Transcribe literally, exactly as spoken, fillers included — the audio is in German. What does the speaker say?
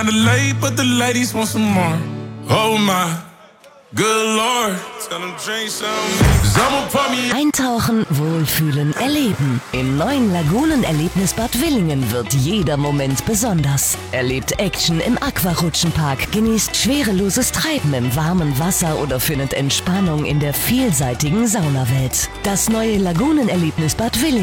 kinda late, but the ladies want some more. Oh my, good Lord. Tell them drink some. Eintauchen, wohlfühlen, erleben. Im neuen Lagunen-Erlebnisbad Willingen wird jeder Moment besonders. Erlebt Action im Aquarutschenpark, genießt schwereloses Treiben im warmen Wasser oder findet Entspannung in der vielseitigen Saunawelt. Das neue Lagunen-Erlebnisbad Willingen